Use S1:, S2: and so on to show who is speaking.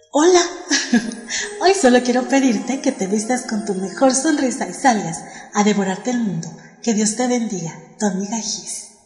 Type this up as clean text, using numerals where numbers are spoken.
S1: Hola, hoy solo quiero pedirte que te vistas con tu mejor sonrisa y salgas a devorarte el mundo. Que Dios te bendiga, tu amiga Gis.